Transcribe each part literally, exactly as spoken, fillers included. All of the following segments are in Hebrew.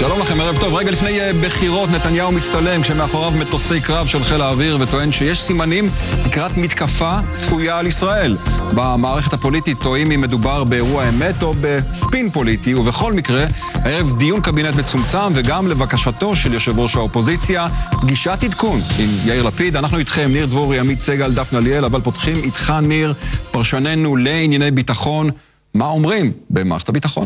שלום לכם, ערב טוב. רגע לפני בחירות נתניהו מצטלם כשמאחוריו מטוסי קרב של חיל האוויר וטוען שיש סימנים לקראת מתקפה צפויה על ישראל. במערכת הפוליטית טועים אם מדובר באירוע אמת או בספין פוליטי, ובכל מקרה הערב דיון קבינט מצומצם וגם לבקשתו של יושב ראש האופוזיציה פגישת עדכון עם יאיר לפיד. אנחנו איתכם, ניר דבורי, עמית סגל, דפנה ליאל, אבל פותחים איתך ניר, פרשננו לענייני ביטחון. מה אומרים במערכת הביטחון?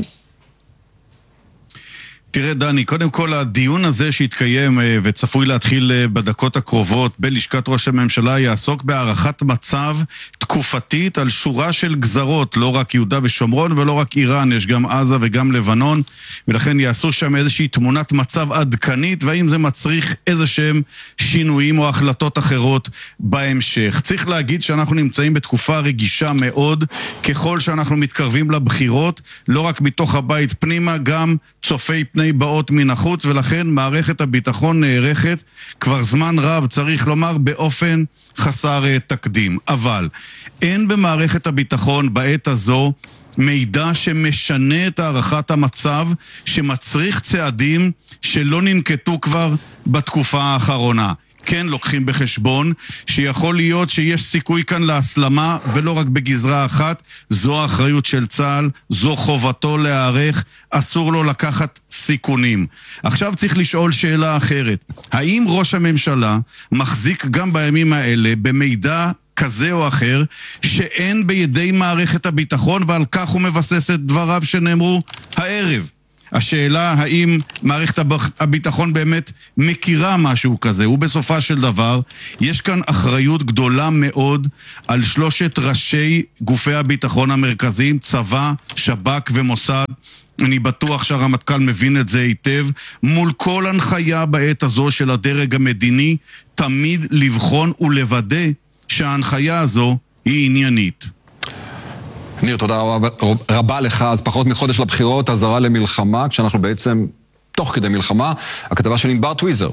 תראה דני, קודם כל הדיון הזה שהתקיים וצפוי להתחיל בדקות הקרובות בלשכת ראש הממשלה יעסוק בהערכת מצב תקופתית על שורה של גזרות, לא רק יהודה ושומרון ולא רק איראן, יש גם עזה וגם לבנון, ולכן יעשו שם איזושהי תמונת מצב עדכנית, והאם זה מצריך איזה שהם שינויים או החלטות אחרות בהמשך. צריך להגיד שאנחנו נמצאים בתקופה רגישה מאוד, ככל שאנחנו מתקרבים לבחירות, לא רק מתוך הבית פנימה, גם צופי פני באות מן החוץ, ולכן מערכת הביטחון נערכת כבר זמן רב, צריך לומר, באופן חסר תקדים. אבל אין במערכת הביטחון בעת הזו מידע שמשנה את הערכת המצב, שמצריך צעדים שלא ננקטו כבר בתקופה האחרונה. כן לוקחים בחשבון שיכול להיות שיש סיכוי כאן להסלמה ולא רק בגזרה אחת. זו האחריות של צה"ל, זו חובתו להיערך, אסור לו לקחת סיכונים. עכשיו צריך לשאול שאלה אחרת. האם ראש הממשלה מחזיק גם בימים האלה במידע כזה או אחר שאין בידי מערכת הביטחון, ועל כך הוא מבסס את דבריו שנאמרו הערב? השאלה האם מערכת הביטחון באמת מכירה משהו כזה, ובסופה של דבר יש כאן אחריות גדולה מאוד על שלושת ראשי גופי הביטחון המרכזיים, צבא, שב"כ ומוסד. אני בטוח שהרמטכ"ל מבין את זה היטב. מול כל הנחיה בעת הזו של הדרג המדיני, תמיד לבחון ולוודא שההנחיה הזו היא עניינית. ניר, תודה רבה, רבה לך. אז פחות מחודש לבחירות, הזרה למלחמה, כשאנחנו בעצם תוך כדי מלחמה. הכתבה של ענבר טוויזר.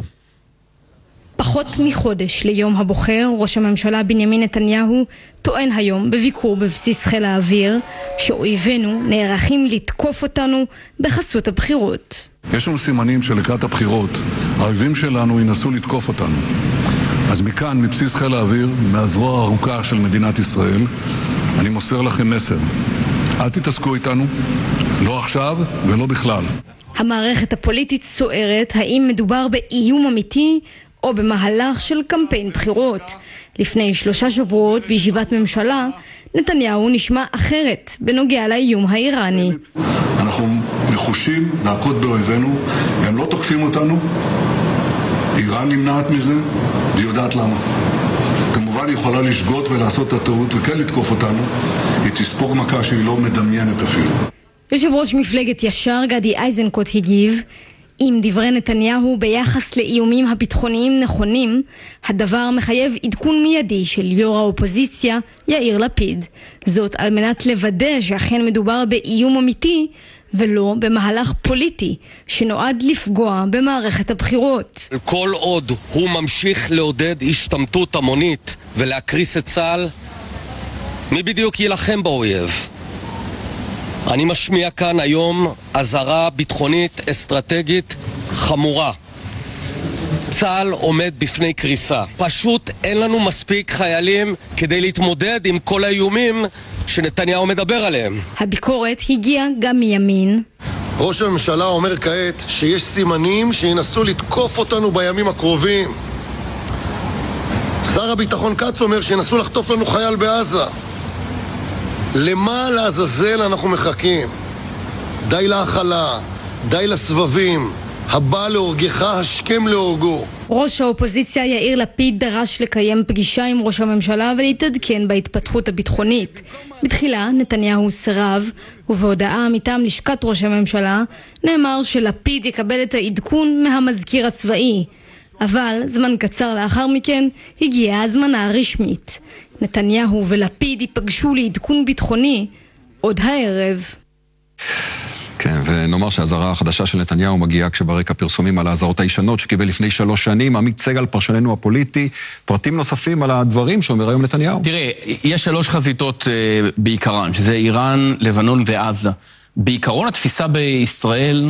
פחות מחודש ליום הבוחר, ראש הממשלה בנימין נתניהו טוען היום בביקור בבסיס חיל האוויר שאויבינו נערכים לתקוף אותנו בחסות הבחירות. יש לנו סימנים שלקראת הבחירות האויבים שלנו ינסו לתקוף אותנו. אז מכאן, מבסיס חיל האוויר, מהזרוע הארוכה של מדינת ישראל, אני מוסר לכם מסר. אל תתעסקו איתנו, לא עכשיו ולא בכלל. המערכת הפוליטית סוערת, האם מדובר באיום אמיתי או במהלך של קמפיין בחירות. לפני שלושה שבועות בישיבת ממשלה, נתניהו נשמע אחרת בנוגע לאיום האיראני. אנחנו נחושים להכות באויבינו, הם לא תוקפים אותנו. איראן נמנעת מזה, והיא יודעת למה. כמובן היא יכולה לשגות ולעשות את הטעות וכן לתקוף אותנו, היא תספור מכה שהיא לא מדמיינת אפילו. יושב ראש מפלגת ישר גדי איזנקוט הגיב, אם דברי נתניהו ביחס לאיומים הביטחוניים נכונים, הדבר מחייב עדכון מיידי של יו"ר האופוזיציה יאיר לפיד. זאת על מנת לוודא שאכן מדובר באיום אמיתי ולא במהלך פוליטי שנועד לפגוע במערכת הבחירות. כל עוד הוא ממשיך לעודד השתמטות המונית ולהקריס את צה"ל, מי בדיוק ילחם באויב? אני משמיע כאן היום אזהרה ביטחונית אסטרטגית חמורה. צה"ל עומד בפני קריסה. פשוט אין לנו מספיק חיילים כדי להתמודד עם כל האיומים שנתניהו מדבר עליהם. הביקורת הגיעה גם מימין. ראש הממשלה אומר כעת שיש סימנים שינסו לתקוף אותנו בימים הקרובים. שר הביטחון כץ אומר שינסו לחטוף לנו חייל בעזה. למה לעזאזל אנחנו מחכים? די להחלה, די לסבבים, הבא להורגך השכם להורגו. ראש האופוזיציה יאיר לפיד דרש לקיים פגישה עם ראש הממשלה ולהתעדכן בהתפתחות הביטחונית. בתחילה נתניהו סירב, ובהודעה מטעם לשכת ראש הממשלה נאמר שלפיד יקבל את העדכון מהמזכיר הצבאי. אבל זמן קצר לאחר מכן הגיעה הזמנה הרשמית. נתניהו ולפיד ייפגשו לעדכון ביטחוני עוד הערב. כן, ונאמר שהאזהרה החדשה של נתניהו מגיעה כשברקע פרסומים על האזהרות הישנות שקיבל לפני שלוש שנים. עמית סגל, פרשננו הפוליטי, פרטים נוספים על הדברים שאומר היום נתניהו. תראה, יש שלוש חזיתות uh, בעיקרן, שזה איראן, לבנון ועזה. בעיקרון התפיסה בישראל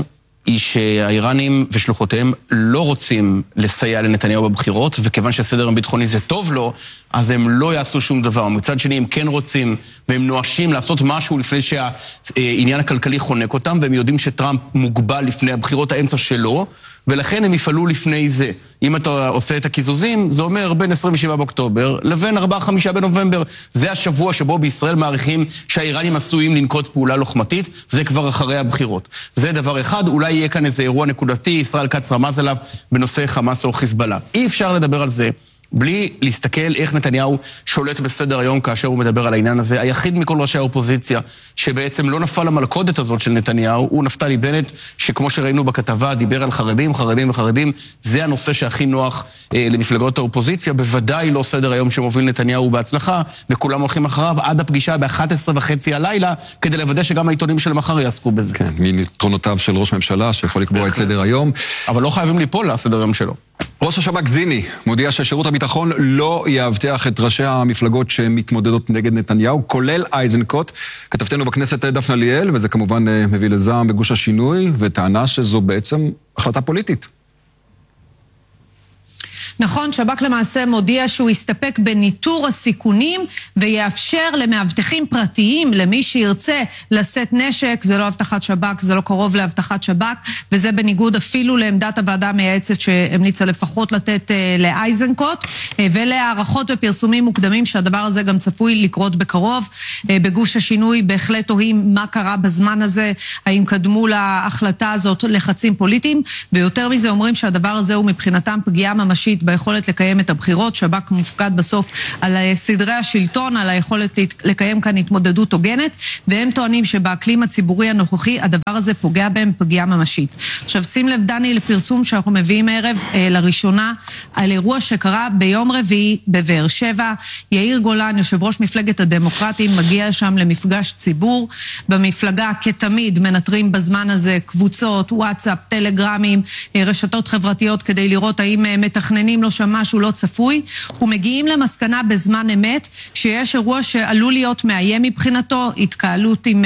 היא שהאיראנים ושלוחותיהם לא רוצים לסייע לנתניהו בבחירות, וכיוון שהסדר הביטחוני זה טוב לו, אז הם לא יעשו שום דבר. מצד שני, הם כן רוצים, והם נואשים לעשות משהו לפני שהעניין הכלכלי חונק אותם, והם יודעים שטראמפ מוגבל לפני הבחירות האמצע שלו, ולכן הם יפעלו לפני זה. אם אתה עושה את הקיזוזים, זה אומר בין עשרים ושבעה באוקטובר לבין ארבעה חמישה בנובמבר. זה השבוע שבו בישראל מעריכים שהאיראנים עשויים לנקוט פעולה לוחמתית, זה כבר אחרי הבחירות. זה דבר אחד, אולי יהיה כאן איזה אירוע נקודתי, ישראל כץ רמז עליו בנושא חמאס או חיזבאללה. אי אפשר לדבר על זה בלי להסתכל איך נתניהו שולט בסדר היום כאשר הוא מדבר על העניין הזה. היחיד מכל ראשי האופוזיציה שבעצם לא נפל למלכודת הזאת של נתניהו, הוא נפתלי בנט, שכמו שראינו בכתבה, דיבר על חרדים, חרדים וחרדים. זה הנושא שהכי נוח אה, למפלגות האופוזיציה, בוודאי לא סדר היום שמוביל נתניהו בהצלחה, וכולם הולכים אחריו עד הפגישה ב-אחת עשרה וחצי הלילה, כדי לוודא שגם העיתונים של מחר יעסקו בזה. כן, מיתרונותיו של ראש ממשלה שיכול לקבוע את סדר היום. אבל לא חייבים ליפול לסדר היום שלו. ראש השב"כ זיני מודיע ששירות הביטחון לא יאבטח את ראשי המפלגות שמתמודדות נגד נתניהו, כולל איזנקוט. כתבתנו בכנסת דפנה ליאל, וזה כמובן מביא לזעם בגוש השינוי, וטענה שזו בעצם החלטה פוליטית. נכון, שב"כ למעשה מודיע שהוא יסתפק בניטור הסיכונים ויאפשר למאבטחים פרטיים, למי שירצה לשאת נשק. זה לא הבטחת שב"כ, זה לא קרוב להבטחת שב"כ, וזה בניגוד אפילו לעמדת הוועדה המייעצת שהמליצה לפחות לתת לאיזנקוט, ולהערכות ופרסומים מוקדמים שהדבר הזה גם צפוי לקרות בקרוב. בגוש השינוי בהחלט תוהים מה קרה בזמן הזה, האם קדמו להחלטה הזאת לחצים פוליטיים, ויותר מזה אומרים שהדבר הזה הוא מבחינתם פגיעה ממשית ביכולת לקיים את הבחירות. שב"כ מופקד בסוף על סדרי השלטון, על היכולת לקיים כאן התמודדות הוגנת, והם טוענים שבאקלים הציבורי הנוכחי הדבר הזה פוגע בהם פגיעה ממשית. עכשיו שים לב דני לפרסום שאנחנו מביאים הערב אה, לראשונה על אירוע שקרה ביום רביעי בבאר שבע. יאיר גולן, יושב ראש מפלגת הדמוקרטים, מגיע שם למפגש ציבור. במפלגה כתמיד מנטרים בזמן הזה קבוצות, וואטסאפ, טלגרמים, אה, רשתות חברתיות כדי לראות האם אה, מתכננים לו שם משהו לא צפוי, ומגיעים למסקנה בזמן אמת שיש אירוע שעלול להיות מאיים מבחינתו, התקהלות עם,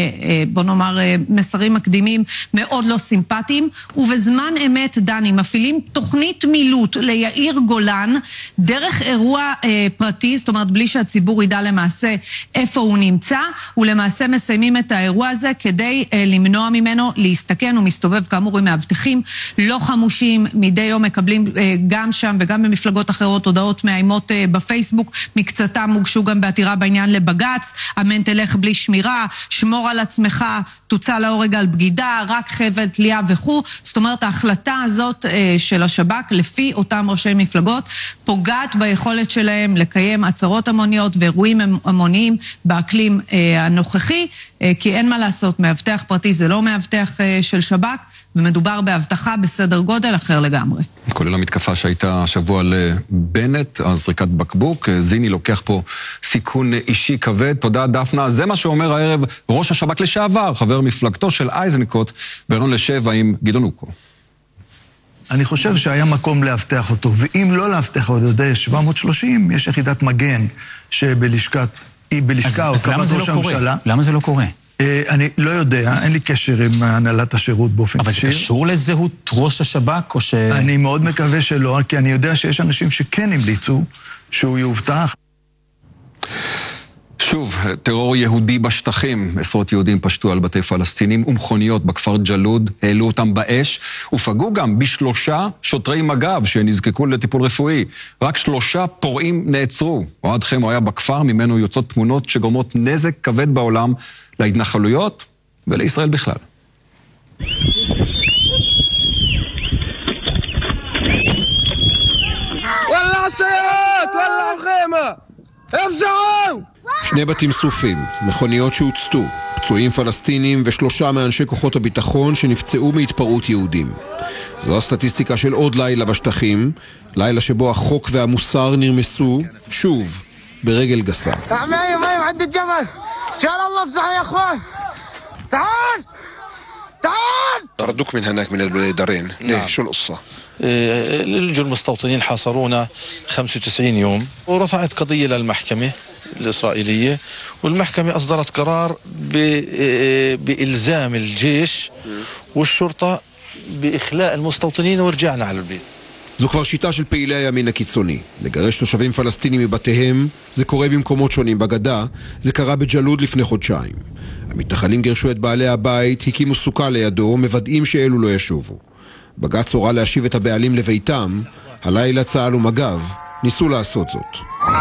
בוא נאמר, מסרים מקדימים מאוד לא סימפטיים, ובזמן אמת דני מפעילים תוכנית מילוט ליאיר גולן דרך אירוע פרטי, זאת אומרת בלי שהציבור ידע למעשה איפה הוא נמצא, ולמעשה מסיימים את האירוע הזה כדי למנוע ממנו להסתכן. הוא מסתובב כאמור עם מאבטחים לא חמושים, מדי יום מקבלים גם שם וגם במפלגות אחרות הודעות מאיימות בפייסבוק, מקצתם הוגשו גם בעתירה בעניין לבגץ, אמן תלך בלי שמירה, שמור על עצמך, תוצא להורג על בגידה, רק חבל תלייה וכו'. זאת אומרת ההחלטה הזאת של השב"כ לפי אותם ראשי מפלגות פוגעת ביכולת שלהם לקיים עצרות המוניות ואירועים המוניים באקלים הנוכחי, כי אין מה לעשות, מאבטח פרטי זה לא מאבטח של שב"כ, ומדובר בהבטחה בסדר גודל אחר לגמרי. כולל המתקפה שהייתה השבוע לבנט, הזריקת בקבוק, זיני לוקח פה סיכון אישי כבד. תודה דפנה. זה מה שאומר הערב ראש השב"כ לשעבר, חבר מפלגתו של איזנקוט, בערון לשבע עם גדעון אוקו. אני חושב שהיה מקום להבטח אותו, ואם לא להבטח אותו, יודע, שבע מאות ושלושים, יש יחידת מגן שבלשכת, היא בלשכה או קב"ט ראש הממשלה. למה זה לא קורה? אני לא יודע, אין לי קשר עם הנהלת השירות באופן אבל ישיר. זה קשור לזהות ראש השב"כ או ש... אני מאוד מקווה שלא, כי אני יודע שיש אנשים שכן המליצו שהוא יובטח. שוב, טרור יהודי בשטחים. עשרות יהודים פשטו על בתי פלסטינים ומכוניות בכפר ג'לוד, העלו אותם באש, ופגעו גם בשלושה שוטרי מג"ב שנזקקו לטיפול רפואי. רק שלושה פורעים נעצרו. אוהד חמו היה בכפר, ממנו יוצאות תמונות שגורמות נזק כבד בעולם להתנחלויות ולישראל בכלל. וואלה סיירות, וואלה חמה, אפזעו! שני בתים שרופים, מכוניות שהוצתו, פצועים פלסטינים ושלושה מאנשי כוחות הביטחון שנפצעו מהתפרעות יהודים. זו הסטטיסטיקה של עוד לילה בשטחים, לילה שבו החוק והמוסר נרמסו, שוב, ברגל גסה. עמי, עמי, עד הג'מל! שאל אללה אפזע יא אخوان! تعال! تعال! طردوك من هناك من الدارين ليه شو القصة؟ لجوا المستوطنين حاصرونا خمسة وتسعين يوم ورفعت قضية للمحكمة الإسرائيلية والمحكمة أصدرت قرار بإلزام الجيش والشرطة بإخلاء المستوطنين ورجعنا على البيت. זו כבר שיטה של פעילי הימין הקיצוני. לגרש תושבים פלסטינים מבתיהם, זה קורה במקומות שונים בגדה, זה קרה בג'לוד לפני חודשיים. המתנחלים גירשו את בעלי הבית, הקימו סוכה לידו, מוודאים שאלו לא ישובו. בג"ץ הורה להשיב את הבעלים לביתם, הלילה צה"ל ומג"ב ניסו לעשות זאת.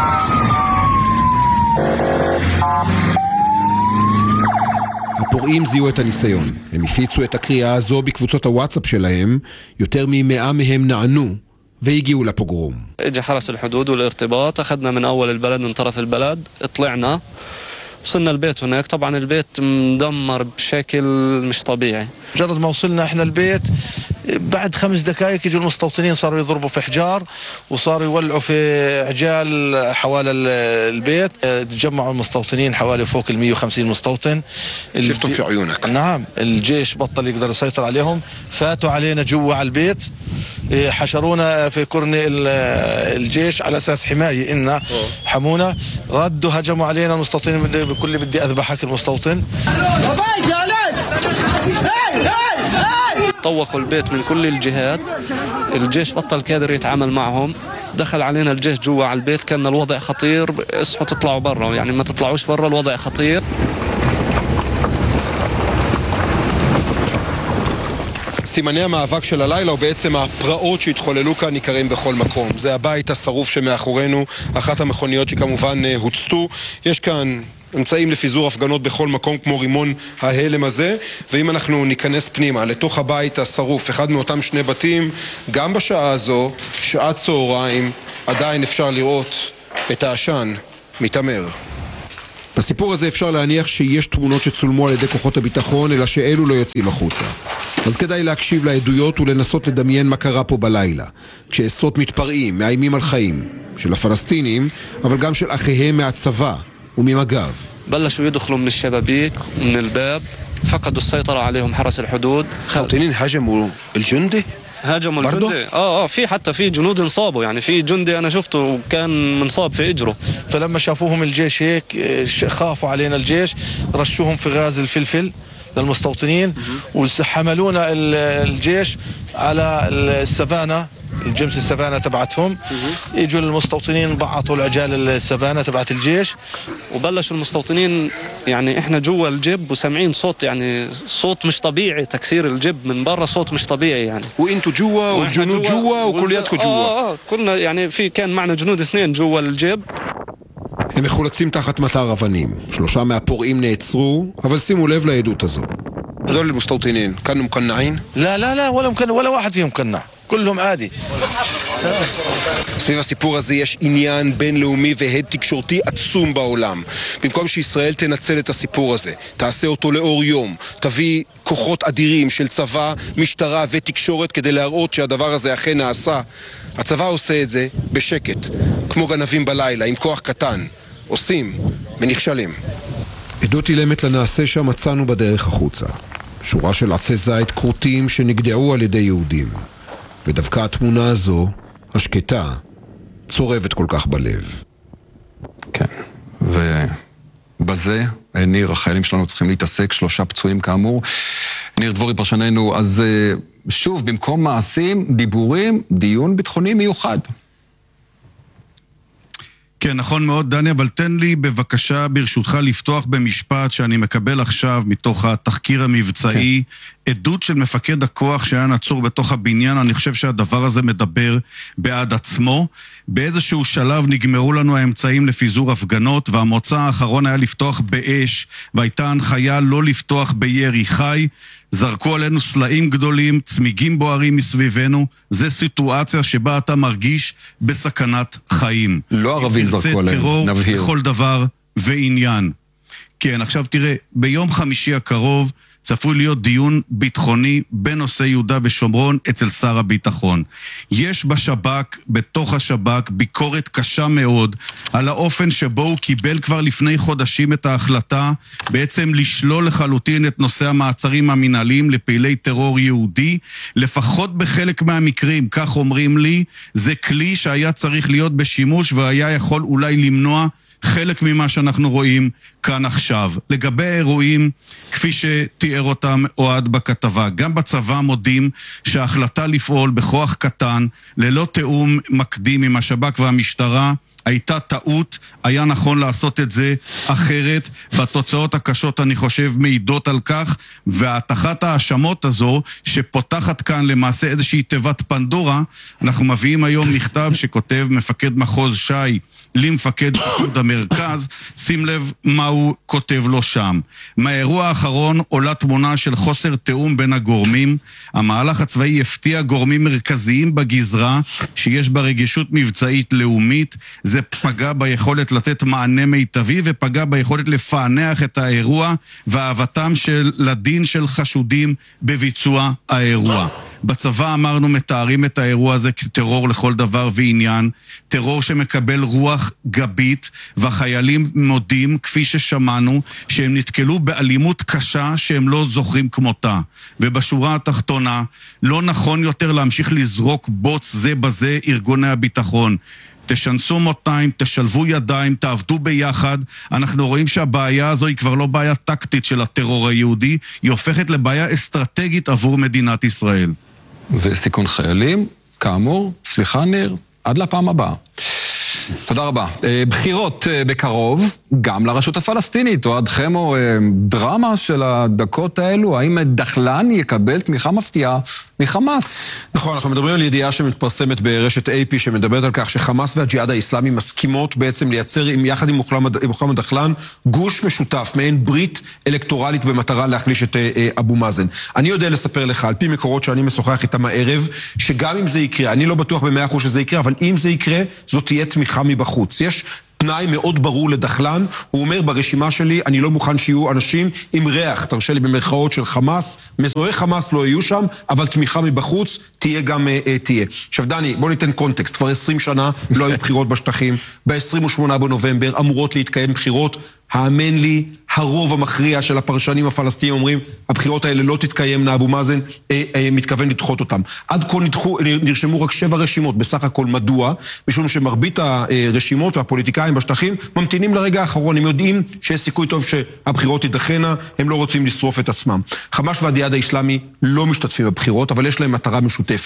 הפורעים זיהו את הניסיון. הם הפיצו את הקריאה הזו בקבוצות הוואטסאפ שלהם, יותר ממאה מהם נענו והגיעו לפוגרום. اجى حرس الحدود والارتباط اخذنا من اول البلد من طرف البلد طلعنا وصلنا البيت هناك طبعا البيت مدمر بشكل مش طبيعي. مجرد ما وصلنا احنا البيت بعد خمس دقائق يجوا المستوطنين صاروا يضربوا في حجار وصاروا يولعوا في عجال حوالي البيت. تجمعوا المستوطنين حوالي فوق ال مية وخمسين مستوطن. شفتم في عيونك؟ نعم. الجيش بطل يقدر يسيطر عليهم، فاتوا علينا جوا على البيت، حشرونا في كورني الجيش على اساس حمايه إنا حمونا، ردوا هجموا علينا المستوطنين بكل بدي اذبحك المستوطن. طوقوا البيت من كل الجهات، الجيش بطل قادر يتعامل معهم، دخل علينا الجيش جوا على البيت، كان الوضع خطير، اصحوا تطلعوا برا، يعني ما تطلعوش برا الوضع خطير. סימני המאבק של הלילה, או בעצם הפרעות שהתחוללו כאן, ניכרים בכל מקום. זה הבית השרוף שמאחורינו, אחת המכוניות שכמובן הוצתו. יש כאן אמצעים לפיזור הפגנות בכל מקום, כמו רימון ההלם הזה, ואם אנחנו ניכנס פנימה לתוך הבית השרוף, אחד מאותם שני בתים, גם בשעה הזו, שעת צהריים, עדיין אפשר לראות את העשן מתאמר. בסיפור הזה אפשר להניח שיש תמונות שצולמו על ידי כוחות הביטחון, אלא שאלו לא יוצאים החוצה. אז כדאי להקשיב לעדויות ולנסות לדמיין מה קרה פה בלילה, כשעשרות מתפרעים, מאיימים על חיים, של הפלסטינים, אבל גם של אחיהם מהצבא וממג"ב. بلشوا يدخلوا من الشبابيك من الباب، فقدوا السيطرة عليهم حرس الحدود. المستوطنين هاجموا الجندي؟ هاجموا الجندي اه اه في حتى في جنود انصابوا، يعني في جندي انا شفته كان منصاب في اجره. فلما شافوهم الجيش هيك خافوا علينا الجيش، رشوهم في غاز الفلفل للمستوطنين وحملونا الجيش على السفانة، الجمس السفانة تبعتهم. يجوا المستوطنين بعطوا العجال السفانة تبعت الجيش، وبلشوا المستوطنين يعني احنا جوا الجب وسامعين صوت، يعني صوت مش طبيعي، تكسير الجب من برا صوت مش طبيعي يعني. وانتوا جوا والجنود جوا وكلياتكم جوا؟ اه اه كلنا يعني في كان معنا جنود اثنين جوا الجب. הם מחולצים תחת מטר אבנים. שלושה מהפורעים נעצרו, אבל שימו לב לעדות הזו. هذول المستوطنين كانوا مقنعين؟ لا لا لا ولا مقنع، ولا واحد فيهم مقنع، كلهم عادي. סביב הסיפור הזה יש עניין בינלאומי והד תקשורתי עצום בעולם. במקום שישראל תנצל את הסיפור הזה, תעשה אותו לאור יום, תביא כוחות אדירים של צבא, משטרה ותקשורת כדי להראות שהדבר הזה אכן נעשה, הצבא עושה את זה בשקט, כמו גנבים בלילה, עם כוח קטן. עושים ונכשלים. עדות אילמת לנעשה שמצאנו בדרך החוצה. שורה של עצי זית קרוטים שנגדעו על ידי יהודים. ודווקא התמונה הזו, השקטה, צורבת כל כך בלב. כן, ובזה, ניר, החיילים שלנו צריכים להתעסק, שלושה פצועים כאמור. ניר דבורי פרשננו, אז שוב, במקום מעשים, דיבורים, דיון ביטחוני מיוחד. כן, נכון מאוד, דני, אבל תן לי בבקשה ברשותך לפתוח במשפט שאני מקבל עכשיו מתוך התחקיר המבצעי, כן. עדות של מפקד הכוח שהיה נצור בתוך הבניין. אני חושב שהדבר הזה מדבר בעד עצמו. באיזשהו שלב נגמרו לנו האמצעים לפיזור הפגנות, והמוצא האחרון היה לפתוח באש, והייתה הנחיה לא לפתוח בירי חי. זרקו עלינו סלעים גדולים, צמיגים בוערים מסביבנו. זה סיטואציה שבה אתה מרגיש בסכנת חיים. לא ערבים זרקו עלינו, טרור נבהיר. בכל דבר ועניין. כן, עכשיו תראה, ביום חמישי הקרוב צפוי להיות דיון ביטחוני בנושא יהודה ושומרון אצל שר הביטחון. יש בשב"כ, בתוך השב"כ, ביקורת קשה מאוד על האופן שבו הוא קיבל כבר לפני חודשים את ההחלטה בעצם לשלול לחלוטין את נושא המעצרים המנהליים לפעילי טרור יהודי. לפחות בחלק מהמקרים, כך אומרים לי, זה כלי שהיה צריך להיות בשימוש והיה יכול אולי למנוע חלק ממה שאנחנו רואים כאן עכשיו. לגבי האירועים, כפי שתיאר אותם אוהד בכתבה, גם בצבא מודים שההחלטה לפעול בכוח קטן, ללא תיאום מקדים עם השב"כ והמשטרה, הייתה טעות, היה נכון לעשות את זה אחרת, והתוצאות הקשות אני חושב מעידות על כך, והתחת האשמות הזו שפותחת כאן למעשה איזושהי תיבת פנדורה, אנחנו מביאים היום מכתב שכותב מפקד מחוז שי למפקד פיקוד המרכז, שים לב מה הוא כותב לו שם. מהאירוע האחרון עולה תמונה של חוסר תיאום בין הגורמים, המהלך הצבאי הפתיע גורמים מרכזיים בגזרה שיש בה רגישות מבצעית לאומית, זה פגע ביכולת לתת מענה מיטבי ופגע ביכולת לפענח את האירוע ואהבתם של לדין של חשודים בביצוע האירוע. בצבא אמרנו מתארים את האירוע הזה כטרור לכל דבר ועניין, טרור שמקבל רוח גבית, והחיילים מודים, כפי ששמענו, שהם נתקלו באלימות קשה שהם לא זוכרים כמותה. ובשורה התחתונה, לא נכון יותר להמשיך לזרוק בוץ זה בזה ארגוני הביטחון. תשנסו מותיים, תשלבו ידיים, תעבדו ביחד. אנחנו רואים שהבעיה הזו היא כבר לא בעיה טקטית של הטרור היהודי, היא הופכת לבעיה אסטרטגית עבור מדינת ישראל. וסיכון חיילים, כאמור, סליחה ניר, עד לפעם הבאה. תודה רבה. בחירות בקרוב, גם לרשות הפלסטינית, או עד חמו דרמה של הדקות האלו, האם דחלן יקבל תמיכה מפתיעה מחמאס? נכון, אנחנו מדברים על ידיעה שמתפרסמת ברשת איי פי, שמדברת על כך שחמאס והג'יהאד האסלאמי מסכימות בעצם לייצר יחד עם מוחמד דחלן גוש משותף, מעין ברית אלקטורלית במטרה להחליש את אבו מאזן. אני יודע לספר לך, על פי מקורות שאני משוחח איתם הערב, שגם אם זה יקרה, אני לא בטוח במאה אחוז שזה יקרה, אבל אם זה יקרה, זאת תהיה תמיכה מבחוץ. יש תנאי מאוד ברור לדחלן, הוא אומר ברשימה שלי, אני לא מוכן שיהיו אנשים עם ריח, תרשה לי במרכאות של חמאס, מזוהי חמאס לא יהיו שם, אבל תמיכה מבחוץ תהיה גם אה, תהיה. עכשיו דני, בוא ניתן קונטקסט, כבר עשרים שנה לא היו בחירות בשטחים, ב-עשרים ושמונה בנובמבר אמורות להתקיים בחירות, האמן לי, הרוב המכריע של הפרשנים הפלסטינים אומרים, הבחירות האלה לא תתקיימנה, אבו מאזן אה, אה, מתכוון לדחות אותם. עד כה נדחו, נרשמו רק שבע רשימות, בסך הכל מדוע? משום שמרבית הרשימות והפוליטיקאים בשטחים ממתינים לרגע האחרון, הם יודעים שיש סיכוי טוב שהבחירות תידחנה, הם לא רוצים לשרוף את עצמם. חמאס והג'יהאד האסלאמי לא משתתפים בבחירות, אבל יש להם מטרה משותפת.